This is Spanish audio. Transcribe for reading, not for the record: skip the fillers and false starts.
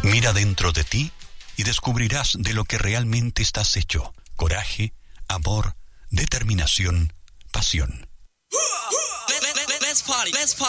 Mira dentro de ti y descubrirás de lo que realmente estás hecho. Coraje, amor, determinación, pasión.